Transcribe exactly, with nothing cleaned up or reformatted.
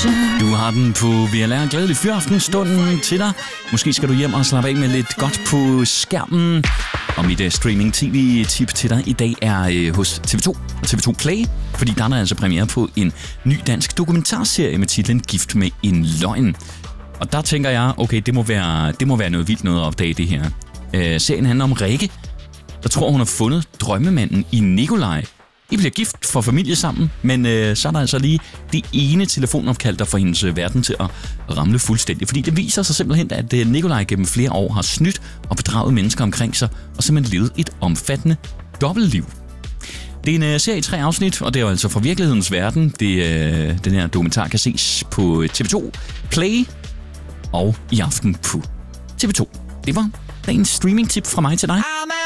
Du har den på V L R. Glædelig fyraftenstunden til dig. Måske skal du hjem og slappe af med lidt godt på skærmen. Og mit uh, streaming-tv-tip til dig i dag er uh, hos T V to og T V to Play. Fordi der er der altså premiere på en ny dansk dokumentarserie med titlen Gift med en løgn. Og der tænker jeg, okay, det må være, det må være noget vildt noget at opdage det her. Uh, serien handler om Rikke, der tror, hun har fundet drømmemanden i Nikolaj. De bliver gift for familie sammen, men øh, så er der altså lige det ene telefonopkald, der får hendes øh, verden til at ramle fuldstændig. Fordi det viser sig simpelthen, at øh, Nikolaj gennem flere år har snydt og bedraget mennesker omkring sig, og simpelthen levet et omfattende dobbeltliv. Det er en øh, serie i tre afsnit, og det er jo altså fra virkelighedens verden. Det, øh, den her dokumentar kan ses på T V to Play og i aften på T V to. Det var dagens streaming-tip fra mig til dig.